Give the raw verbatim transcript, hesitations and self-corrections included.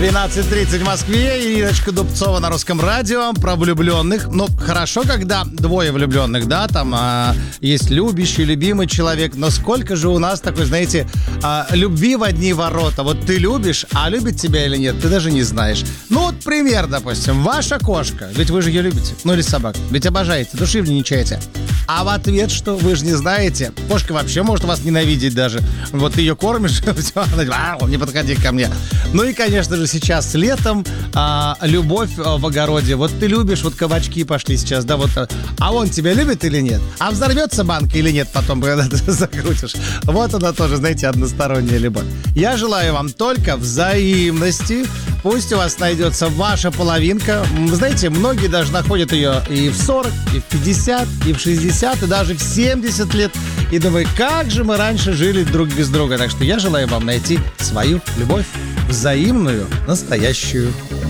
двенадцать тридцать в Москве. Ирочка Дубцова на Русском радио про влюбленных. Ну, хорошо, когда двое влюбленных, да, там а, есть любящий, любимый человек. Но сколько же у нас такой, знаете, а, любви в одни ворота. Вот ты любишь, а любит тебя или нет, ты даже не знаешь. Ну, вот пример, допустим, ваша кошка. Ведь вы же ее любите. Ну, или собак. Ведь обожаете, души в ней не чаете. А в ответ что? Вы же не знаете. Кошка вообще может вас ненавидеть даже. Вот ты ее кормишь, все, она не подходи ко мне. Ну и, конечно же, сейчас летом а, любовь в огороде. Вот ты любишь, вот кабачки пошли сейчас, да, вот. А он тебя любит или нет? А взорвется банка или нет потом, когда ты закрутишь? Вот она тоже, знаете, односторонняя любовь. Я желаю вам только взаимности. Пусть у вас найдется ваша половинка. Вы знаете, многие даже находят ее и в сорок, и в пятьдесят, и в шестьдесят, и даже в семьдесят лет. И думаю, как же мы раньше жили друг без друга. Так что я желаю вам найти свою любовь, взаимную, настоящую.